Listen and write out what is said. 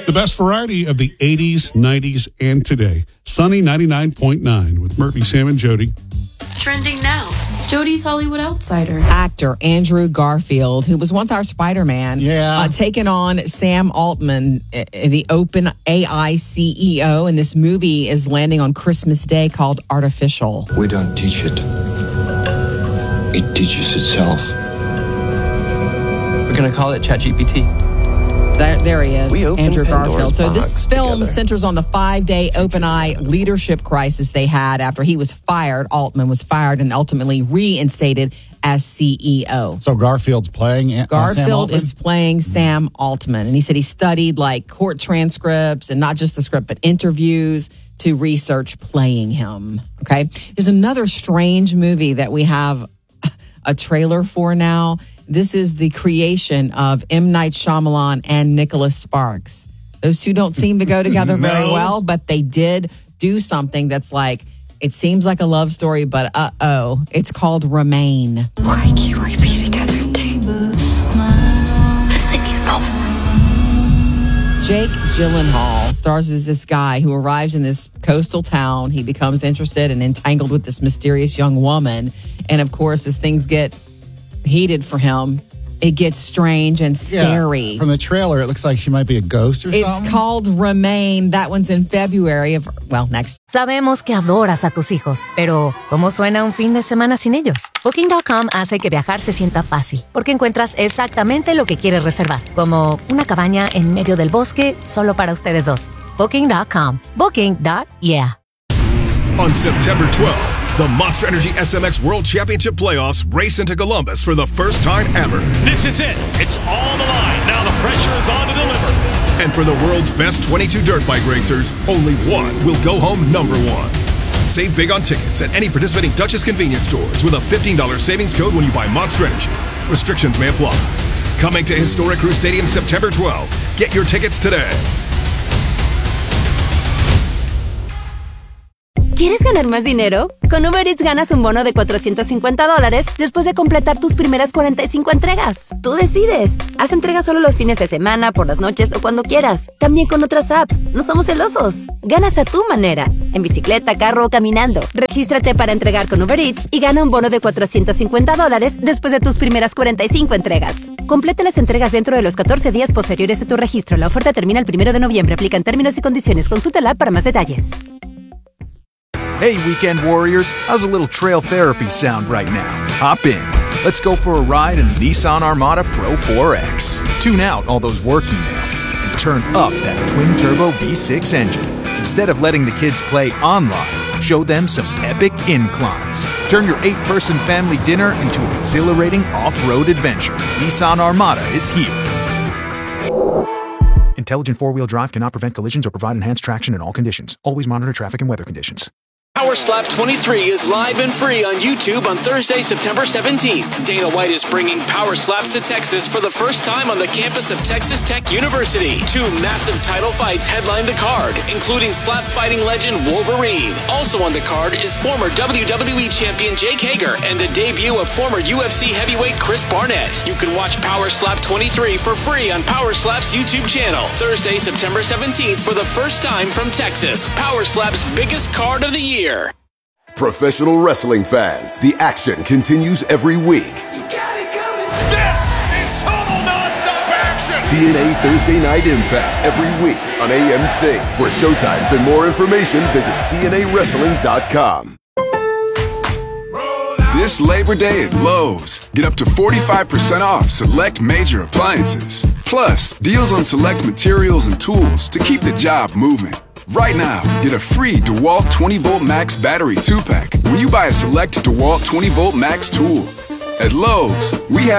The best variety of the 80s, 90s, and today. Sunny 99.9 with Murphy, Sam, and Jody. Trending now. Jody's Hollywood Outsider. Actor Andrew Garfield, who was once our Spider-Man, taking on Sam Altman, the OpenAI CEO, and this movie is landing on Christmas Day called Artificial. We don't teach it. It teaches itself. We're going to call it ChatGPT. There he is, Andrew Pandora's Garfield. So this box film together. centers on the 5-day OpenAI leadership crisis they had after he was fired. Altman was fired and ultimately reinstated as CEO. So Garfield's playing Sam Garfield Altman? is playing Sam Altman. And he said he studied like court transcripts and not just the script, but interviews to research playing him. Okay. There's another strange movie that we have a trailer for now. This is the creation of M. Night Shyamalan and Nicholas Sparks. Those two don't seem to go together very well, but they did do something that's like, it seems like a love story, but it's called Remain. Why can't we be together, Dave? Like you know. Jake Gyllenhaal stars as this guy who arrives in this coastal town. He becomes interested and entangled with this mysterious young woman. And of course, as things get heated for him, it gets strange and scary. Yeah, from the trailer, it looks like she might be a ghost or something. It's called Remain. That one's in February next. Sabemos que adoras a tus hijos, pero ¿cómo suena un fin de semana sin ellos? Booking.com hace que viajar se sienta fácil, porque encuentras exactamente lo que quieres reservar, como una cabaña en medio del bosque solo para ustedes dos. Booking.com. Booking.yeah. On September 12th, the Monster Energy SMX World Championship Playoffs race into Columbus for the first time ever. This is it. It's all the line. Now the pressure is on to deliver. And for the world's best 22 dirt bike racers, only one will go home number one. Save big on tickets at any participating Duchess convenience stores with a $15 savings code when you buy Monster Energy. Restrictions may apply. Coming to Historic Crew Stadium September 12th. Get your tickets today. ¿Quieres ganar más dinero? Con Uber Eats ganas un bono de $450 después de completar tus primeras 45 entregas. Tú decides. Haz entregas solo los fines de semana, por las noches o cuando quieras. También con otras apps. No somos celosos. Ganas a tu manera. En bicicleta, carro o caminando. Regístrate para entregar con Uber Eats y gana un bono de $450 después de tus primeras 45 entregas. Completa las entregas dentro de los 14 días posteriores a tu registro. La oferta termina el 1 de noviembre. Aplican términos y condiciones. Consulta la app para más detalles. Hey, weekend warriors, how's a little trail therapy sound right now? Hop in. Let's go for a ride in the Nissan Armada Pro 4X. Tune out all those work emails and turn up that twin-turbo V6 engine. Instead of letting the kids play online, show them some epic inclines. Turn your 8-person family dinner into an exhilarating off-road adventure. Nissan Armada is here. Intelligent four-wheel drive cannot prevent collisions or provide enhanced traction in all conditions. Always monitor traffic and weather conditions. Power Slap 23 is live and free on YouTube on Thursday, September 17th. Dana White is bringing Power Slaps to Texas for the first time on the campus of Texas Tech University. 2 massive title fights headline the card, including slap fighting legend Wolverine. Also on the card is former WWE champion Jake Hager and the debut of former UFC heavyweight Chris Barnett. You can watch Power Slap 23 for free on Power Slap's YouTube channel. Thursday, September 17th for the first time from Texas. Power Slap's biggest card of the year. Professional wrestling fans, the action continues every week. This is total non-stop action! TNA Thursday Night Impact every week on AMC. For showtimes and more information, visit TNAWrestling.com. This Labor Day at Lowe's, get up to 45% off select major appliances. Plus, deals on select materials and tools to keep the job moving. Right now, get a free DeWalt 20-Volt Max Battery 2-Pack when you buy a select DeWalt 20-Volt Max tool. At Lowe's, we have